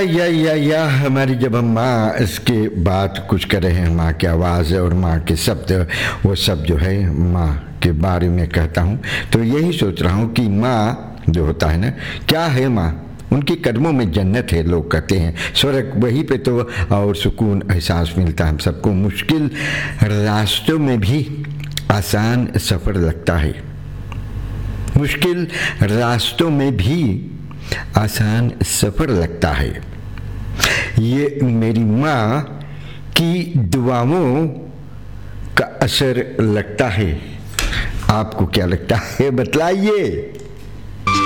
या हमारी जब हम माँ इसके बात कुछ कर रहे हैं, माँ की आवाज़ और माँ के शब्द, वो सब जो है माँ के बारे में कहता हूँ तो यही सोच रहा हूँ कि माँ जो होता है ना, क्या है माँ? उनके कदमों में जन्नत है, लोग कहते हैं स्वर्ग, वहीं पे तो और सुकून एहसास मिलता है हम सबको। मुश्किल रास्तों में भी आसान सफ़र लगता है, मुश्किल रास्तों में भी आसान सफ़र लगता है। ये मेरी माँ की दुआओं का असर लगता है। आपको क्या लगता है, बतलाइए।